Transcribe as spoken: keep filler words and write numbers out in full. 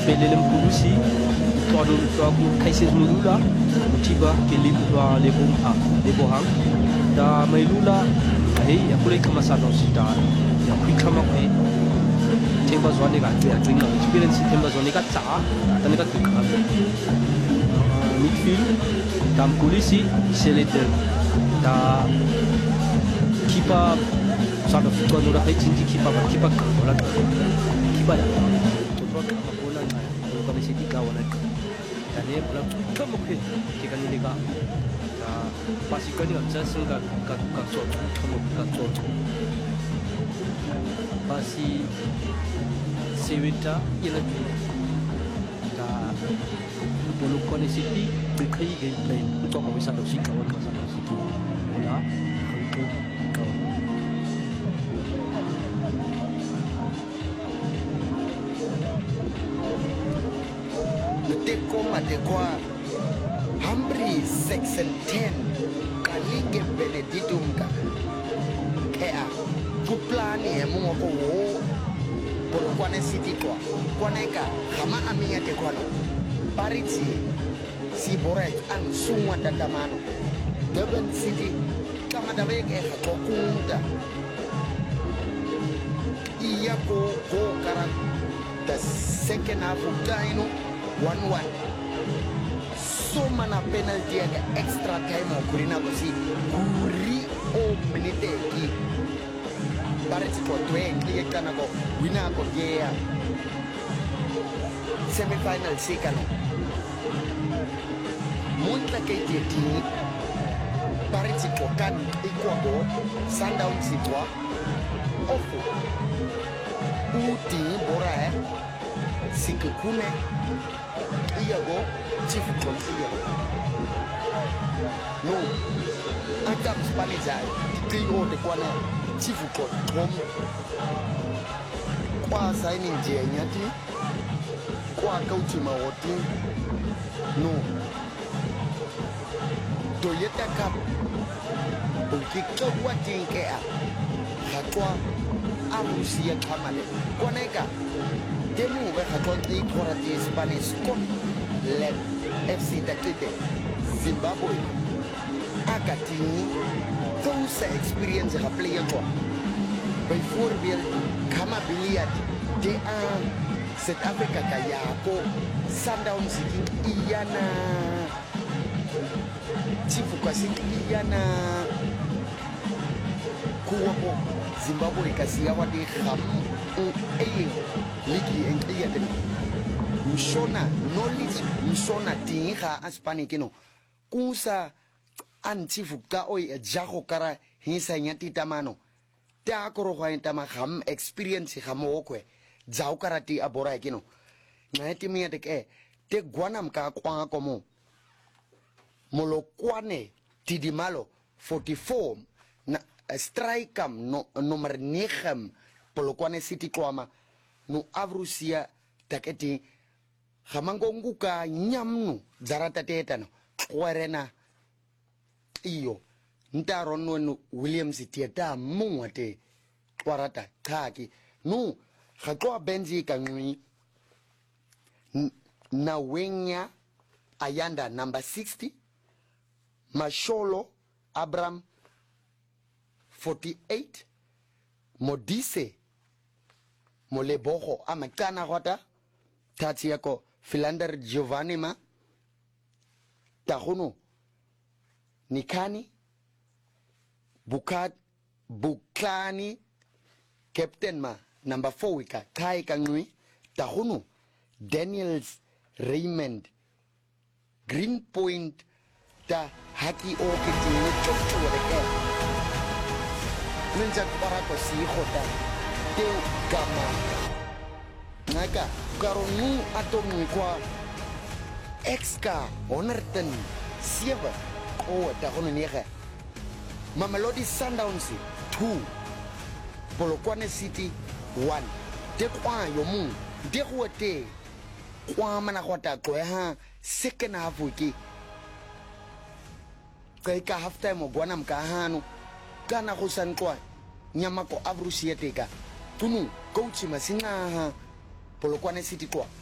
felele mpulusi todo to aku kaisis mulula tiba kelip wa lebong a lebohang da mailula hei aku le kamasan sita ya kwikama kwe temba zwane ga ya twinga experience temba zwane ga tsa tane ga tukha midfield tam polisi selete da kipa sort of kono ra kaichi kipa ba kipa kola kipa ya to to kama bola na ko ni siki ka wana tane bola kama kwe tikani liga da pasikani amsa singa ka ka so kama ka so pasi sewita ila da bolu kone city bikai gameplay to ko bisa do sika wana sa city bola ko ko te koma te kwa Humphrey section ten kalige benedictum ka kea kuplani e mo ko wo por kwane city kwa kwane ka kama aminya te kwa no pariti si boret an sumwa tatamano Durban city kama daveke e ko kunda iya ko ko kara the second half of time one one so mana penalty aga extra time o kurina kosi kuri o minute ki parece ko twenty kana ko wina ko gea semi final sikano monta ke ti parece ko kan ikwa go Sundowns sitwa ofu uti bora eh sikukune iyago chifu kontiya no ata spanish tiyo de kwana chifu kon tom kwa saini njenya ti kwa kauchi mawoti no Toyota Cup ukika watinke a hatwa amusia kamale koneka temu we hatwa ti korati Spanish kon let F C Takite Zimbabwe akatini those experience ha player kwa bijvoorbeeld kama biliard de aan South Africa kayako Sundowns iyana chifu kwa siki iyana kuwapo Zimbabwe kasia wadi kham e ligi engiyade mshona knowledge mshona tinga aspani kino kusa antifu ka oi jago kara hisa nyati tamano ta koro kwa ntama kham experience khamo okwe jau karati abora kino ngati miya teke te gwanam ka kwa komo molokwane tidimalo forty-four na strikam no number nine polokwane city kwama no avrusia taketi khamango nguka nyamnu zarata tetano kwerena iyo ntaro no Williams tieta mungwate kwarata khaki no khaqwa benzi kangwi na wenya ayanda number sixty Masholo Abram forty-eight Modise Molebogo amakana hota tati yako Philander Giovanni ma Tahuno Nikani Bukat Bukani Captain ma number four wika Kai Kangui Tahuno Daniels Raymond Greenpoint ta haki o kitini chocho weke ninja para ko si khota te gama naka karonu atomi kwa exka onerten sieva o ta hono nege Mamelodi Sundowns two Polokwane City one te kwa yomu de khote kwa mana khota ko ha second half wiki kai ka half time ogwana mkahano kana kusankwa nyama ko abrusia teka tunu coach masina ha Polokwane City kwa